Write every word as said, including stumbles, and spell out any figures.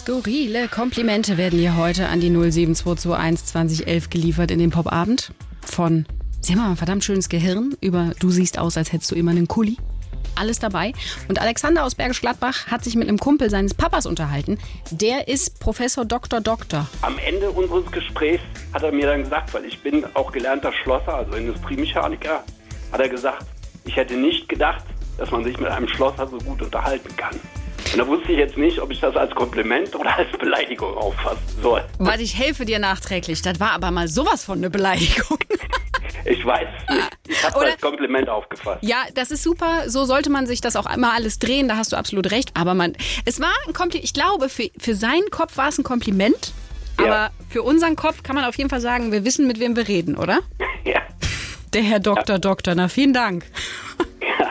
Skurrile Komplimente werden hier heute an die null sieben zwei zwei eins zwanzig elf geliefert in den Popabend. Von, Sie haben aber ein verdammt schönes Gehirn, über du siehst aus, als hättest du immer einen Kuli. Alles dabei. Und Alexander aus Bergisch Gladbach hat sich mit einem Kumpel seines Papas unterhalten. Der ist Professor Doktor Doktor. Am Ende unseres Gesprächs hat er mir dann gesagt, weil ich bin auch gelernter Schlosser, also Industriemechaniker, hat er gesagt, ich hätte nicht gedacht, dass man sich mit einem Schlosser so gut unterhalten kann. Und da wusste ich jetzt nicht, ob ich das als Kompliment oder als Beleidigung auffassen soll. Warte, ich helfe dir nachträglich. Das war aber mal sowas von eine Beleidigung. Ich weiß nicht. Ich habe es als Kompliment aufgefasst. Ja, das ist super. So sollte man sich das auch immer alles drehen. Da hast du absolut recht. Aber man, es war ein Kompliment. Ich glaube, für, für seinen Kopf war es ein Kompliment. Aber ja. Für unseren Kopf kann man auf jeden Fall sagen, wir wissen, mit wem wir reden, oder? Ja. Der Herr Doktor Ja. Doktor. Na, vielen Dank.